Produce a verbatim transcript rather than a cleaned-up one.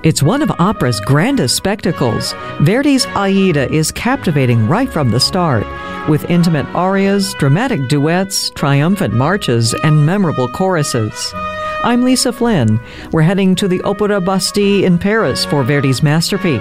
It's one of opera's grandest spectacles. Verdi's Aida is captivating right from the start, with intimate arias, dramatic duets, triumphant marches, and memorable choruses. I'm Lisa Flynn. We're heading to the Opera Bastille in Paris for Verdi's masterpiece.